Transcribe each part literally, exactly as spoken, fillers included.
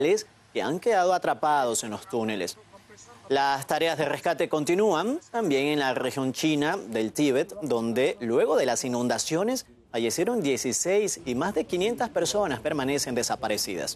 que han quedado atrapados en los túneles. Las tareas de rescate continúan también en la región china del Tíbet, donde luego de las inundaciones fallecieron dieciséis y más de quinientas personas permanecen desaparecidas.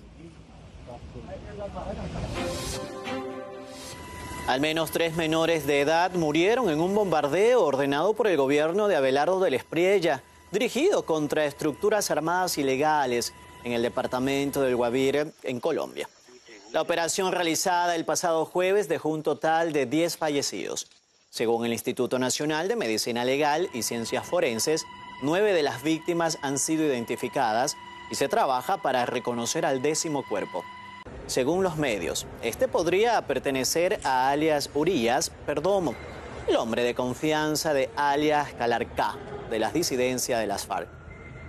Al menos tres menores de edad murieron en un bombardeo ordenado por el gobierno de Abelardo del Espriella, dirigido contra estructuras armadas ilegales en el departamento del Guavire, en Colombia. La operación realizada el pasado jueves dejó un total de diez fallecidos. Según el Instituto Nacional de Medicina Legal y Ciencias Forenses, nueve de las víctimas han sido identificadas y se trabaja para reconocer al décimo cuerpo. Según los medios, este podría pertenecer a alias Urias Perdomo, el hombre de confianza de alias Calarcá, de las disidencias de las FARC.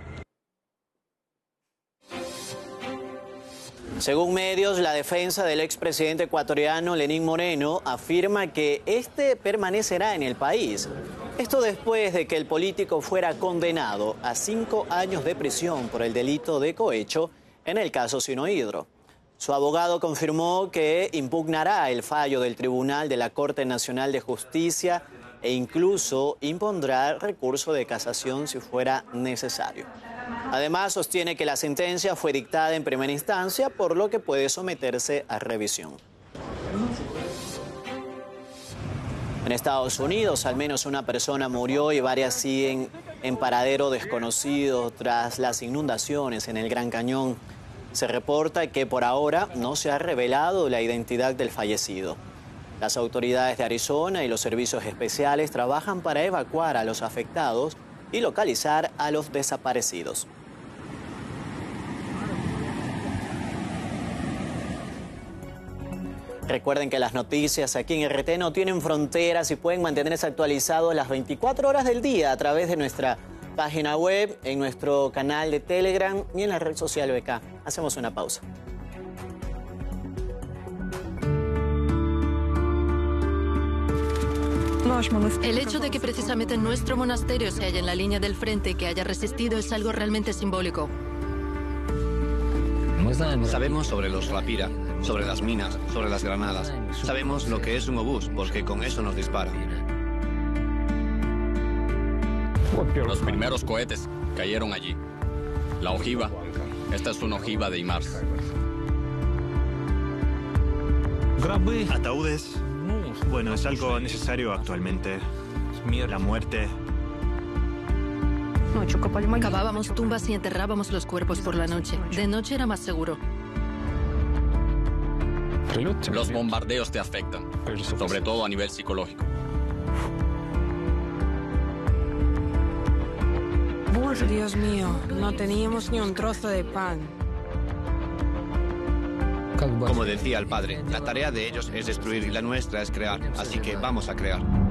Según medios, la defensa del expresidente ecuatoriano Lenín Moreno afirma que este permanecerá en el país. Esto después de que el político fuera condenado a cinco años de prisión por el delito de cohecho en el caso Sinohidro. Su abogado confirmó que impugnará el fallo del Tribunal de la Corte Nacional de Justicia e incluso impondrá recurso de casación si fuera necesario. Además, sostiene que la sentencia fue dictada en primera instancia, por lo que puede someterse a revisión. En Estados Unidos, al menos una persona murió y varias siguen en paradero desconocido tras las inundaciones en el Gran Cañón. Se reporta que por ahora no se ha revelado la identidad del fallecido. Las autoridades de Arizona y los servicios especiales trabajan para evacuar a los afectados y localizar a los desaparecidos. Recuerden que las noticias aquí en R T no tienen fronteras y pueden mantenerse actualizados las veinticuatro horas del día a través de nuestra página web, en nuestro canal de Telegram y en la red social B K. Hacemos una pausa. El hecho de que precisamente nuestro monasterio se halla en la línea del frente y que haya resistido es algo realmente simbólico. Sabemos sobre los rapira, sobre las minas, sobre las granadas. Sabemos lo que es un obús, porque con eso nos disparan. Los primeros cohetes cayeron allí. La ojiva. Esta es una ojiva de Imars. Ataúdes. Bueno, es algo necesario actualmente. La muerte. Cavábamos tumbas y enterrábamos los cuerpos por la noche. De noche era más seguro. Los bombardeos te afectan, sobre todo a nivel psicológico. Dios mío, no teníamos ni un trozo de pan. Como decía el padre, la tarea de ellos es destruir y la nuestra es crear, así que vamos a crear.